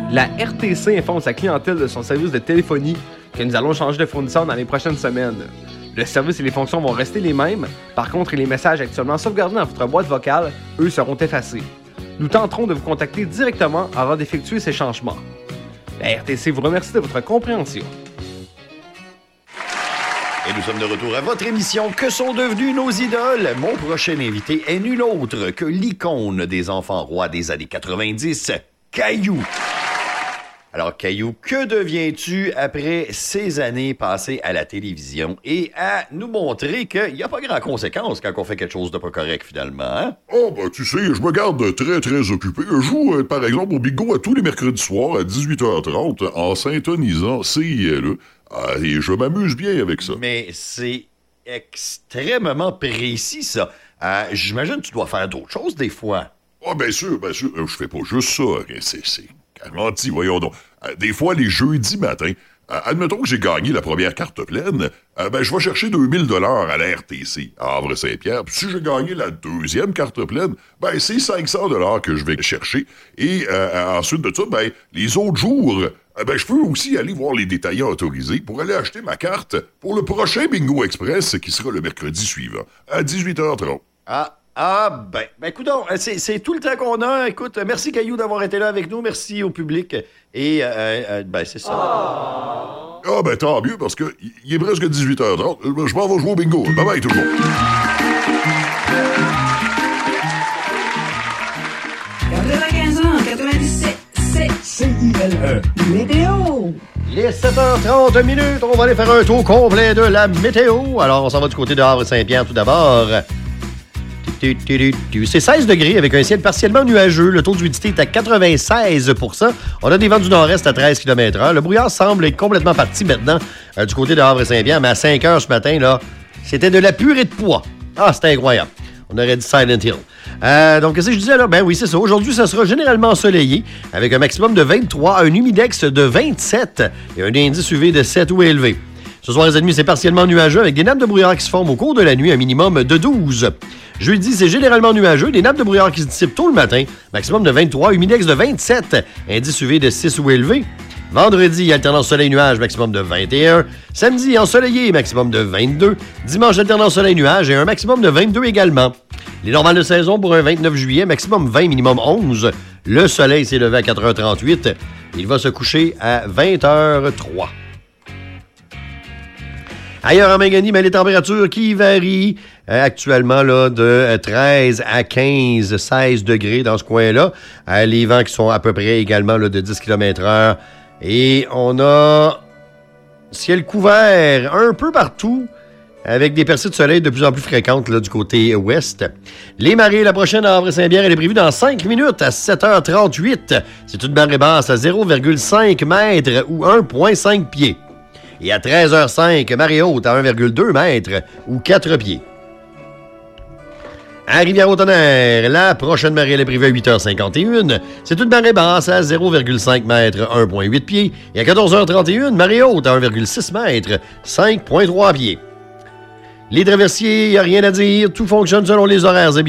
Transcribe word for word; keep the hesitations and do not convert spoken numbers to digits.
La R T C informe sa clientèle de son service de téléphonie que nous allons changer de fournisseur dans les prochaines semaines. Le service et les fonctions vont rester les mêmes. Par contre, les messages actuellement sauvegardés dans votre boîte vocale, eux, seront effacés. Nous tenterons de vous contacter directement avant d'effectuer ces changements. La R T C vous remercie de votre compréhension. Et nous sommes de retour à votre émission Que sont devenus nos idoles? Mon prochain invité est nul autre que l'icône des enfants rois des années quatre-vingt-dix, Caillou. Alors, Caillou, que deviens-tu après ces années passées à la télévision et à nous montrer qu'il n'y a pas grand conséquence quand on fait quelque chose de pas correct, finalement, hein? Oh, ben, tu sais, je me garde très, très occupé. Je joue, euh, par exemple, au bingo à tous les mercredis soirs à dix-huit heures trente en syntonisant C I L E. Ah, et je m'amuse bien avec ça. Mais c'est extrêmement précis, ça. Euh, j'imagine que tu dois faire d'autres choses, des fois. Ah, bien sûr, bien sûr. Je fais pas juste ça. C'est, c'est garanti, voyons donc. Euh, des fois, les jeudis matins, euh, admettons que j'ai gagné la première carte pleine, euh, ben, je vais chercher deux mille dollars à la R T C, à Havre-Saint-Pierre. Puis si j'ai gagné la deuxième carte pleine, ben, c'est cinq cents dollars que je vais chercher. Et euh, ensuite de ça, ben, les autres jours, euh, ben, je peux aussi aller voir les détaillants autorisés pour aller acheter ma carte pour le prochain Bingo Express qui sera le mercredi suivant, à dix-huit heures trente. Ah, ah, ben, ben, écoute donc, c'est, c'est tout le temps qu'on a. Écoute, merci Caillou d'avoir été là avec nous. Merci au public. Et, euh, euh, ben, c'est ça. Ah, ben, tant mieux, parce que il est presque dix-huit heures trente. Je m'en vais jouer au bingo. Bye bye, tout le monde. quatre-vingt-quinze ans, quatre-vingt-dix-sept, c'est C I L E. Météo! Il est sept heures trente minutes. On va aller faire un tour complet de la météo. Alors, on s'en va du côté de Havre-Saint-Pierre tout d'abord. C'est seize degrés avec un ciel partiellement nuageux. Le taux d'humidité est à quatre-vingt-seize pour cent. On a des vents du nord-est à treize kilomètres heure. Le brouillard semble être complètement parti maintenant euh, du côté de Havre-Saint-Pierre, mais à cinq heures ce matin, là, c'était de la purée de pois. Ah, c'était incroyable. On aurait dit Silent Hill. Euh, donc, qu'est-ce que je disais là? Ben oui, c'est ça. Aujourd'hui, ça sera généralement ensoleillé avec un maximum de vingt-trois, un humidex de vingt-sept et un indice U V de sept ou élevé. Ce soir et demi, c'est partiellement nuageux avec des nappes de brouillard qui se forment au cours de la nuit, un minimum de douze. Jeudi, c'est généralement nuageux, des nappes de brouillard qui se dissipent tôt le matin, maximum de vingt-trois, humidex de vingt-sept, indice U V de six ou élevé. Vendredi, alternance soleil-nuage, maximum de vingt et un. Samedi, ensoleillé, maximum de vingt-deux. Dimanche, alternance soleil-nuage et un maximum de vingt-deux également. Les normales de saison pour un vingt-neuf juillet, maximum vingt, minimum onze. Le soleil s'est levé à quatre heures trente-huit. Il va se coucher à vingt heures trois. Ailleurs en Mangani, mais les températures qui varient euh, actuellement là, de treize à quinze, seize degrés dans ce coin-là. Euh, les vents qui sont à peu près également là, de dix kilomètres heure. Et on a ciel couvert un peu partout avec des percées de soleil de plus en plus fréquentes là, du côté ouest. Les marées, la prochaine à Havre-Saint-Pierre, elle est prévue dans cinq minutes à sept heures trente-huit. C'est une marée basse à zéro virgule cinq mètres ou un virgule cinq pieds. Et à treize heures cinq, marée haute à un virgule deux mètres ou quatre pieds. À Rivière-au-Tonnerre, la prochaine marée elle est prévue à huit heures cinquante et un. C'est une marée basse à zéro virgule cinq mètres, un virgule huit pieds. Et à quatorze heures trente et un, marée haute à un virgule six mètres, cinq virgule trois pieds. Les traversiers, il n'y a rien à dire. Tout fonctionne selon les horaires habituels.